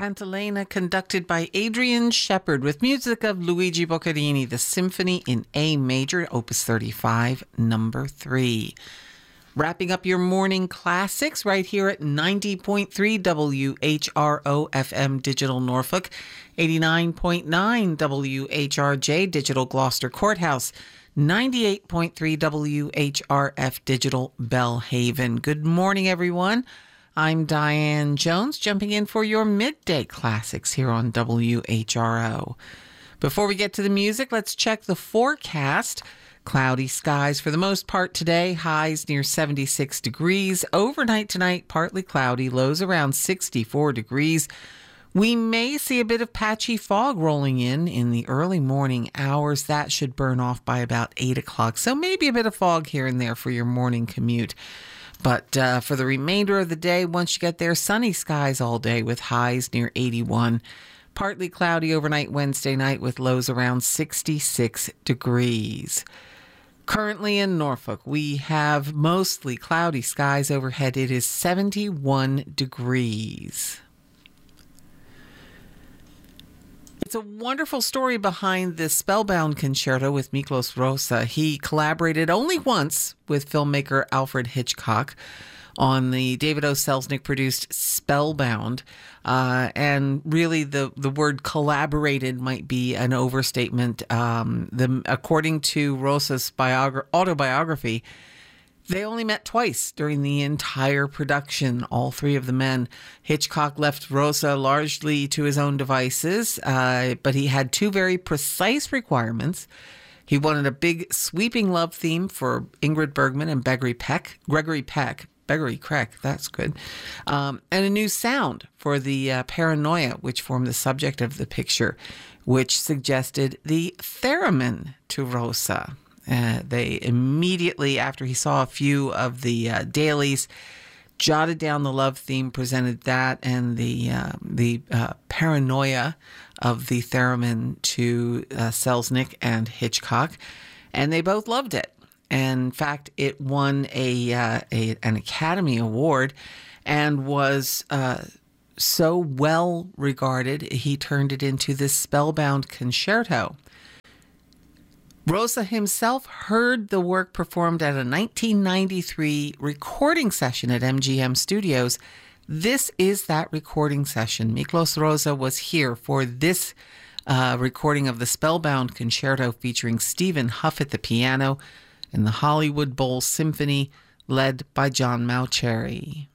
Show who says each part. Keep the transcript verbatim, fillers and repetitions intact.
Speaker 1: Cantilena, conducted by Adrian Shepard, with music of Luigi Boccherini, the Symphony in A Major, Opus thirty-five, number three. Wrapping up your morning classics right here at ninety point three W H R O F M Digital Norfolk, eighty-nine point nine W H R J Digital Gloucester Courthouse, ninety-eight point three W H R F Digital Bellhaven. Good morning, everyone. I'm Diane Jones, jumping in for your midday classics here on W H R O. Before we get to the music, let's check the forecast. Cloudy skies for the most part today, highs near seventy-six degrees. Overnight tonight, partly cloudy, lows around sixty-four degrees. We may see a bit of patchy fog rolling in in the early morning hours. That should burn off by about eight o'clock. So maybe a bit of fog here and there for your morning commute. But uh, for the remainder of the day, once you get there, sunny skies all day with highs near eighty-one. Partly cloudy overnight Wednesday night with lows around sixty-six degrees. Currently in Norfolk, we have mostly cloudy skies overhead. It is seventy-one degrees. It's a wonderful story behind this Spellbound concerto with Miklos Rozsa. He collaborated only once with filmmaker Alfred Hitchcock on the David O. Selznick-produced Spellbound. Uh, and really, the, the word collaborated might be an overstatement. Um, the, according to Rozsa's biogra- autobiography, they only met twice during the entire production, all three of the men. Hitchcock left Rozsa largely to his own devices, uh, but he had two very precise requirements. He wanted a big sweeping love theme for Ingrid Bergman and Gregory Peck. Gregory Peck. Gregory Peck, that's good. Um, and a new sound for the uh, paranoia, which formed the subject of the picture, which suggested the theremin to Rozsa. Uh, they immediately, after he saw a few of the uh, dailies, jotted down the love theme, presented that and the uh, the uh, paranoia of the theremin to uh, Selznick and Hitchcock, and they both loved it. And in fact, it won a, uh, a an Academy Award and was uh, so well regarded, he turned it into this Spellbound concerto. Rozsa himself heard the work performed at a nineteen ninety-three recording session at M G M Studios. This is that recording session. Miklos Rozsa was here for this uh, recording of the Spellbound concerto featuring Stephen Huff at the piano and the Hollywood Bowl Symphony led by John Mauceri.